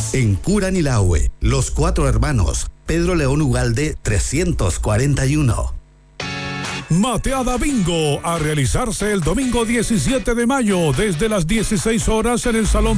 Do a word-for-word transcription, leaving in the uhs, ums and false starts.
En Curanilahue, Los Cuatro Hermanos, Pedro León Ugalde trescientos cuarenta y uno. Mateada Bingo, a realizarse el domingo diecisiete de mayo desde las dieciséis horas en el Salón